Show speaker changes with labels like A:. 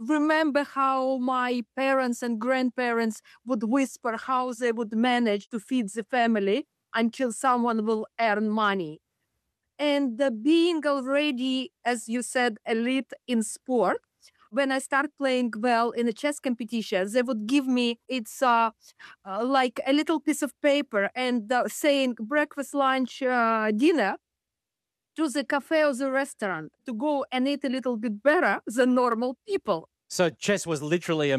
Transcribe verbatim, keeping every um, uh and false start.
A: remember how my parents and grandparents would whisper how they would manage to feed the family until someone will earn money. And uh, being already, as you said, elite in sport, when I start playing well in a chess competition, they would give me it's uh, uh, like a little piece of paper and uh, saying breakfast, lunch, uh, dinner to the cafe or the restaurant to go and eat a little bit better than normal people.
B: So chess was literally a